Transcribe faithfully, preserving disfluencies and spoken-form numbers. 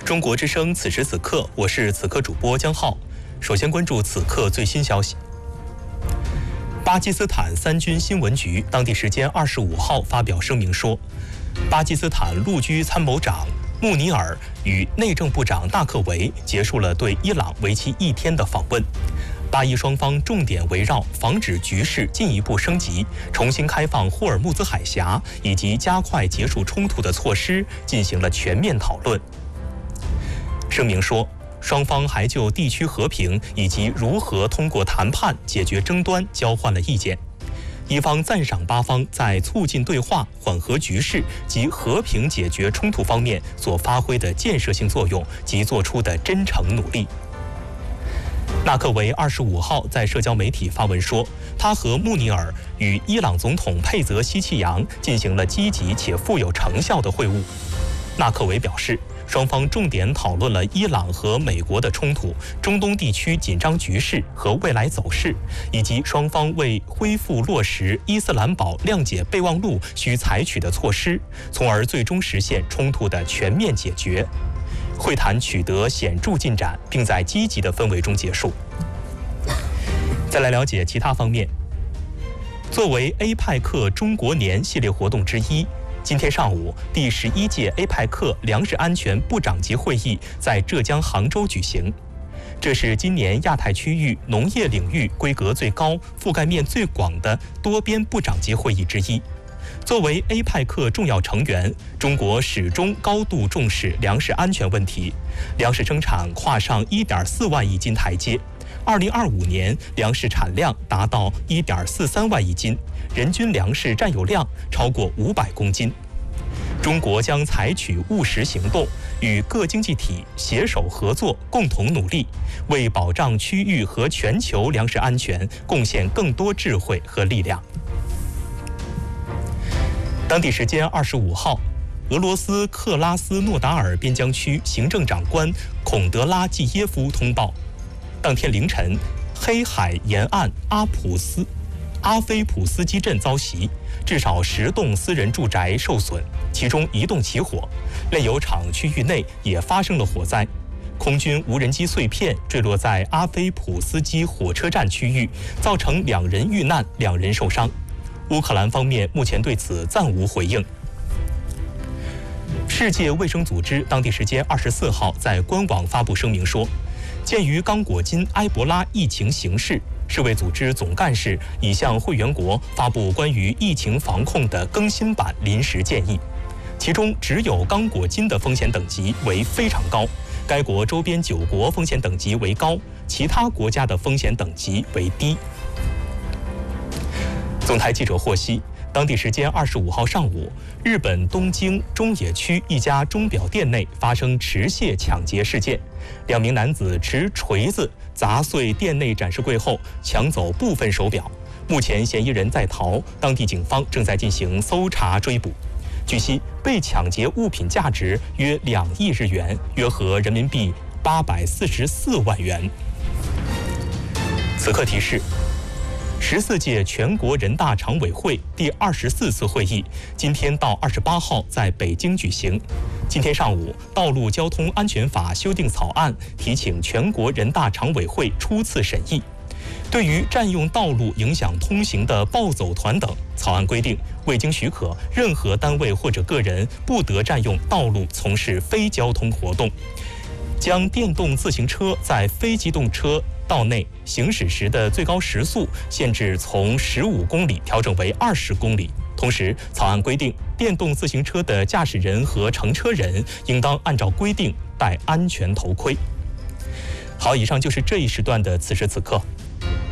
中国之声此时此刻，我是此刻主播江浩。首先关注此刻最新消息。巴基斯坦三军新闻局当地时间二十五号发表声明说，巴基斯坦陆军参谋长穆尼尔与内政部长纳克维结束了对伊朗为期一天的访问。巴伊双方重点围绕防止局势进一步升级、重新开放霍尔木兹海峡以及加快结束冲突的措施进行了全面讨论。声明说，双方还就地区和平以及如何通过谈判解决争端交换了意见。一方赞赏巴方在促进对话、缓和局势及和平解决冲突方面所发挥的建设性作用及做出的真诚努力。纳克维二十五号在社交媒体发文说，他和穆尼尔与伊朗总统佩泽希奇扬进行了积极且富有成效的会晤。纳克维表示，双方重点讨论了伊朗和美国的冲突、中东地区紧张局势和未来走势，以及双方为恢复落实伊斯兰堡谅解备忘录需采取的措施，从而最终实现冲突的全面解决。会谈取得显著进展，并在积极的氛围中结束。再来了解其他方面。作为 A 派克中国年系列活动之一，今天上午，第十一届 A 派克粮食安全部长级会议在浙江杭州举行。这是今年亚太区域农业领域规格最高、覆盖面最广的多边部长级会议之一。作为 A 派克重要成员，中国始终高度重视粮食安全问题，粮食生产跨上 一点四万亿斤台阶。二零二五年粮食产量达到 一点四三万亿斤，人均粮食占有量超过五百公斤。中国将采取务实行动，与各经济体携手合作，共同努力，为保障区域和全球粮食安全贡献更多智慧和力量。当地时间二十五号，俄罗斯克拉斯诺达尔边疆区行政长官孔德拉季耶夫通报，当天凌晨，黑海沿岸阿普斯阿菲普斯基镇遭袭，至少十栋私人住宅受损，其中一栋起火，炼油厂区域内也发生了火灾。空军无人机碎片坠落在阿菲普斯基火车站区域，造成两人遇难，两人受伤。乌克兰方面目前对此暂无回应。世界卫生组织当地时间二十四号在官网发布声明说，鉴于刚果金埃博拉疫情形势，世卫组织总干事已向会员国发布关于疫情防控的更新版临时建议，其中只有刚果金的风险等级为非常高，该国周边九国风险等级为高，其他国家的风险等级为低。总台记者获悉，当地时间二十五号上午，日本东京中野区一家钟表店内发生持械抢劫事件，两名男子持锤子砸碎店内展示柜后，抢走部分手表。目前嫌疑人在逃，当地警方正在进行搜查追捕。据悉，被抢劫物品价值约两亿日元，约合人民币八百四十四万元。此刻提示。十四届全国人大常委会第二十四次会议今天到二十八号在北京举行。今天上午，《道路交通安全法》修订草案提请全国人大常委会初次审议。对于占用道路影响通行的暴走团等，草案规定，未经许可，任何单位或者个人不得占用道路从事非交通活动。将电动自行车在非机动车道内行驶时的最高时速限制从十五公里调整为二十公里。同时，草案规定，电动自行车的驾驶人和乘车人应当按照规定戴安全头盔。好，以上就是这一时段的此时此刻。